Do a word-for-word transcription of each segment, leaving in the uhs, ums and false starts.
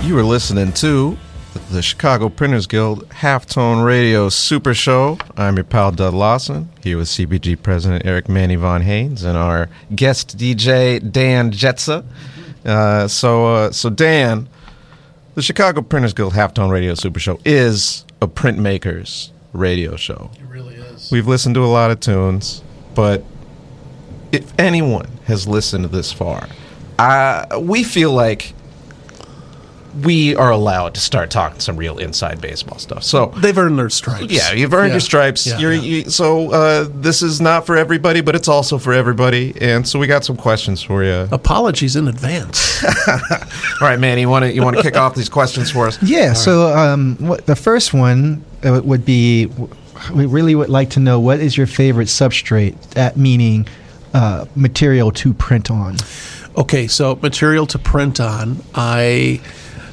You were listening to the Chicago Printers Guild Halftone Radio Super Show. I'm your pal, Dud Lawson, here with C B G President Eric Manny Von Haynes and our guest D J, Dan Jetza. Uh, so, uh, so Dan, the Chicago Printers Guild Halftone Radio Super Show is a printmaker's radio show. It really is. We've listened to a lot of tunes, but if anyone has listened this far, uh, we feel like we are allowed to start talking some real inside baseball stuff. So they've earned their stripes. Yeah, you've earned yeah. your stripes. Yeah, You're, yeah. You, so uh, this is not for everybody, but it's also for everybody. And so we got some questions for you. Apologies in advance. All right, man. You want to you want to kick off these questions for us? Yeah. All so um, what, the first one uh, would be, we really would like to know, what is your favorite substrate? That meaning uh, material to print on. Okay, so material to print on, I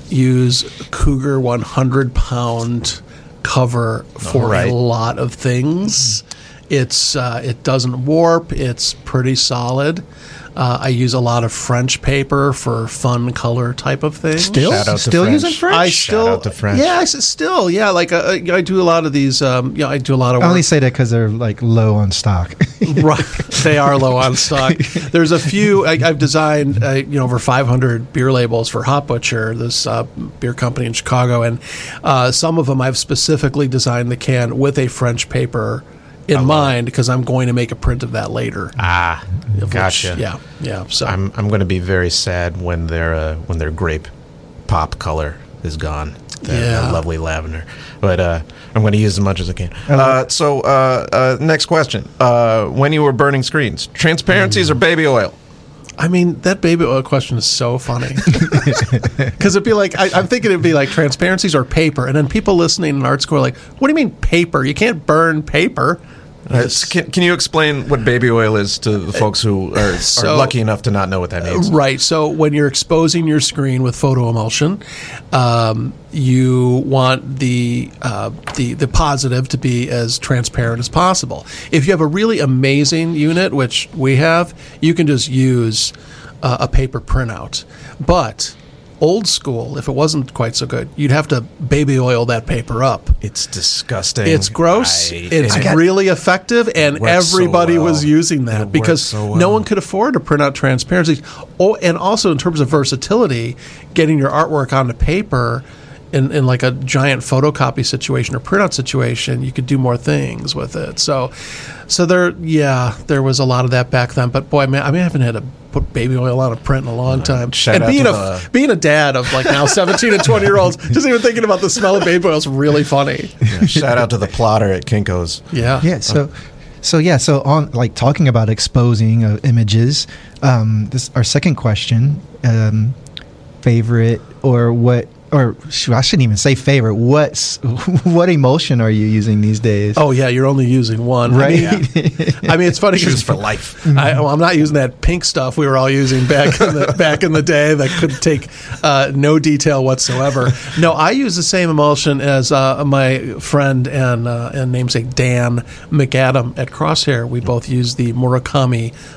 use Cougar one hundred pound cover for right. a lot of things. It's uh, it doesn't warp. It's pretty solid. Uh, I use a lot of French paper for fun color type of things. Still, Shout out to still French. using French. I Shout still, out to French. yeah, I s- still, yeah. Like uh, I do a lot of these. Um, yeah, I do a lot of I work. only say that because they're like low on stock. Right, they are low on stock. There's a few. I, I've designed, uh, you know, over five hundred beer labels for Hop Butcher, this uh, beer company in Chicago, and uh, some of them I've specifically designed the can with a French paper in mind because I'm going to make a print of that later. Ah, Of gotcha. Which, yeah, yeah. So I'm I'm going to be very sad when their uh, when their grape pop color is gone. That, Yeah. that lovely lavender. But uh, I'm going to use as much as I can. Uh, so uh, uh, next question: uh, when you were burning screens, transparencies or baby oil? I mean, that baby oil question is so funny because it'd be like I, I'm thinking it'd be like transparencies or paper, and then people listening in art school are like, "What do you mean paper? You can't burn paper." Uh, can, can you explain what baby oil is to the folks who are, So- are lucky enough to not know what that means? Right. So when you're exposing your screen with photo emulsion, um, you want the uh, the the positive to be as transparent as possible. If you have a really amazing unit, which we have, you can just use uh, a paper printout. But old school, if it wasn't quite so good, you'd have to baby oil that paper up. It's disgusting. It's gross. I- it's I got- really effective, and works so everybody was well. using It that works because so no well. one could afford to print out transparencies. Oh, and also in terms of versatility, getting your artwork onto paper in, in like a giant photocopy situation or printout situation, you could do more things with it. So, so there, yeah, there was a lot of that back then. But boy, man, I mean, I haven't had to put baby oil on a print in a long time. Shout and out being to a the- being a dad of like now seventeen and twenty year olds, just even thinking about the smell of baby oil is really funny. Yeah, shout out to the plotter at Kinko's. Yeah. Yeah. So, so yeah. So on like talking about exposing uh, images. Um, this our second question. Um, favorite or what? Or shoot, I shouldn't even say favorite. What's what emulsion are you using these days? Oh yeah, you're only using one, Right. I mean, I mean it's funny Choose because for life. I, well, I'm not using that pink stuff we were all using back in the back in the day that could take uh, no detail whatsoever. No, I use the same emulsion as uh, my friend and uh, and namesake Dan McAdam at Crosshair. We both use the Murakami